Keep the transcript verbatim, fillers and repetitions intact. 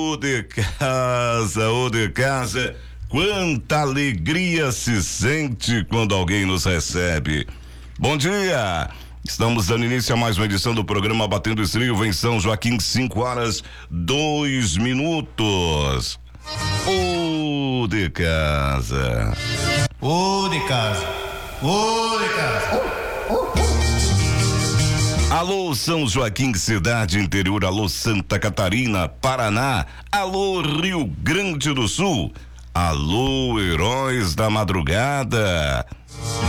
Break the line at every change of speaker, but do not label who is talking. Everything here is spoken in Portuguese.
O de casa, o de casa, quanta alegria se sente quando alguém nos recebe. Bom dia! Estamos dando início a mais uma edição do programa Batendo Estribo em São Joaquim, cinco horas, dois minutos. O de casa.
O de casa. O de casa.
Alô São Joaquim, cidade interior, alô Santa Catarina, Paraná, alô Rio Grande do Sul, alô heróis da madrugada.